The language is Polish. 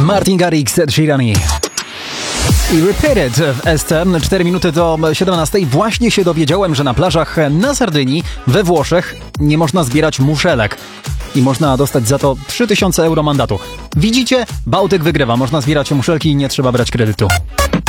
Martin Garrix, Ed Sheeran i Repeated w ST. 4 minuty do 17. Właśnie się dowiedziałem, że na plażach na Sardynii we Włoszech nie można zbierać muszelek i można dostać za to 3000 euro mandatu. Widzicie? Bałtyk wygrywa. Można zbierać muszelki i nie trzeba brać kredytu.